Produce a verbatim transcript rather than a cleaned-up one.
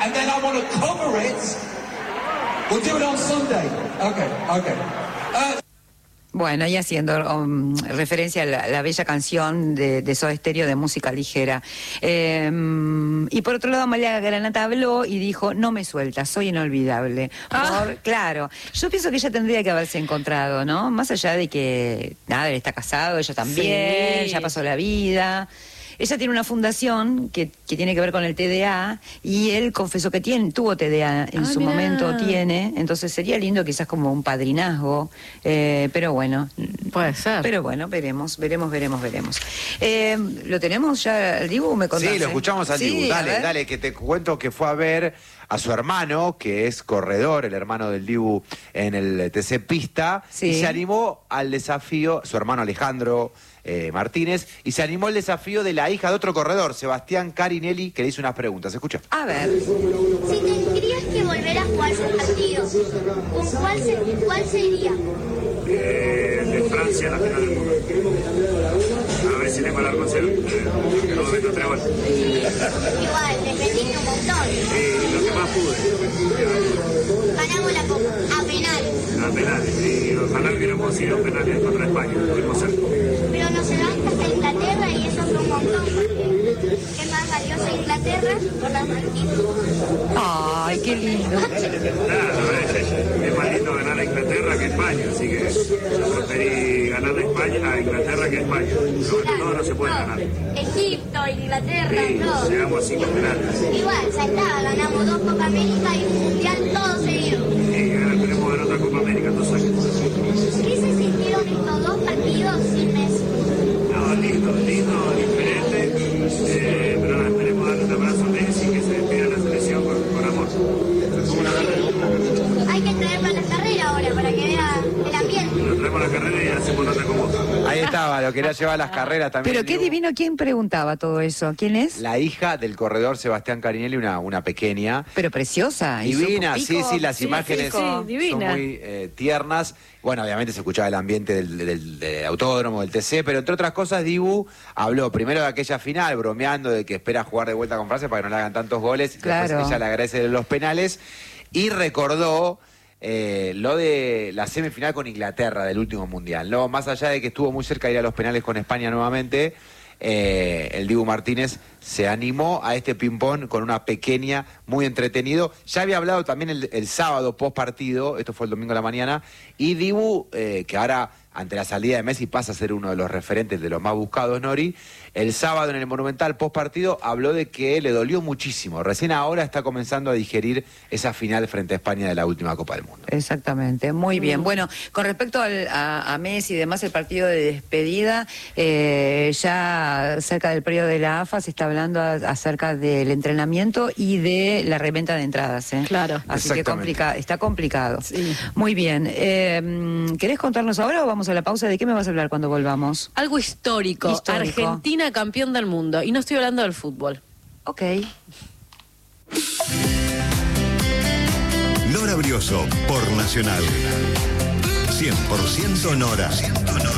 and then I want to cover it. We'll do it on Sunday. Okay, okay. Uh, Bueno, y haciendo um, referencia a la, la bella canción de, de Soda Stereo de música ligera. Eh, y por otro lado, Amalia Granata habló y dijo, no me suelta, soy inolvidable. Ah. Por, claro, yo pienso que ella tendría que haberse encontrado, ¿no? Más allá de que, nada, él está casado, ella también, Sí. ya pasó la vida. Ella tiene una fundación que, que tiene que ver con el T D A y él confesó que tiene, tuvo T D A en Ah, su mirá. momento, tiene, entonces sería lindo quizás como un padrinazgo, eh, pero bueno. Puede ser. Pero bueno, veremos, veremos, veremos, veremos. Eh, ¿Lo tenemos ya, Dibu? ¿Me contaste? Sí, lo escuchamos al Sí, Dibu. a Dale, ver. dale, que te cuento que fue a ver a su hermano, que es corredor, el hermano del Dibu en el T C Pista, Sí. y se animó al desafío, su hermano Alejandro eh, Martínez, y se animó al desafío de la hija de otro corredor, Sebastián Carinelli, que le hizo unas preguntas. Escucha. A ver. Si tendrías que volver a jugar un partido, ¿con cuál, se, cuál sería? Eh, de Francia la final del mundo. A ver si tengo la consigo. Eh, no me meto tres goles. Igual, defendiste un montón. Y lo que más pude. Ganamos la copa, a penales. A penales. Y ojalá hubiéramos ido penales contra España. Tuvimos cerca. Pero nos llevaste hasta Inglaterra y eso fue un montón, porque es más valiosa Inglaterra por las franquicias. Ay, qué lindo. Nada, es, es más lindo ganar a Inglaterra que España. Así que yo preferí ganar a España a Inglaterra que a España. Sobre todo no se puede ganar. Egipto, Inglaterra, Sí, todo. llegamos a cinco penales. Igual, ya está, ganamos dos Copa América y un Mundial todo seguido. Y ahora esperemos ganar otra Copa América en dos años. ¿Qué se sintieron estos dos partidos sin Messi? No, lindo, lindo, diferente. Eh, pero ahora esperemos darle un abrazo a Messi que se despida de la selección con, con amor. Hay que traerlo a la carrera ahora para que vea el ambiente. Lo traemos a la carrera y hacemos nota con vos. Ahí estaba, lo quería llevar a las carreras también. Pero qué Dibu. divino, ¿quién preguntaba todo eso? ¿Quién es? La hija del corredor Sebastián Carinelli, una, una pequeña. Pero preciosa. y su Divina, sí, pico. sí, las Sí, imágenes sí, son divina. muy eh, tiernas. Bueno, obviamente se escuchaba el ambiente del, del- del autódromo, del T C, pero entre otras cosas, Dibu habló primero de aquella final, bromeando de que espera jugar de vuelta con Francia para que no le hagan tantos goles. Claro. Después ella le agradece los penales y recordó eh, lo de la semifinal con Inglaterra del último mundial, ¿no? Más allá de que estuvo muy cerca de ir a los penales con España nuevamente. Eh, el Dibu Martínez se animó a este ping-pong con una pequeña, muy entretenido. Ya había hablado también el, el sábado post partido, esto fue el domingo a la mañana, y Dibu, eh, que ahora ante la salida de Messi pasa a ser uno de los referentes de los más buscados, Nori, el sábado en el Monumental post partido habló de que le dolió muchísimo. Recién ahora está comenzando a digerir esa final frente a España de la última Copa del Mundo. Exactamente, muy bien. Bueno, con respecto al- a, a Messi y demás, el partido de despedida, eh, ya cerca del periodo de la A F A se está hablando a- acerca del entrenamiento y de la reventa de entradas. ¿eh? Claro. Así que Exactamente. complica, está complicado. Sí. Muy bien. Eh, ¿Querés contarnos ahora o vamos a la pausa? ¿De qué me vas a hablar cuando volvamos? Algo histórico. Histórico. Argentina campeón del mundo. Y no estoy hablando del fútbol. Ok. Nora Brioso por Nacional. cien por ciento Nora.